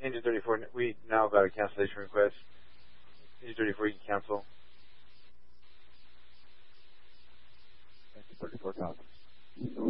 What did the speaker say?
Engine 34, we now got a cancellation request. Engine 34, you can cancel. Engine 34 copies.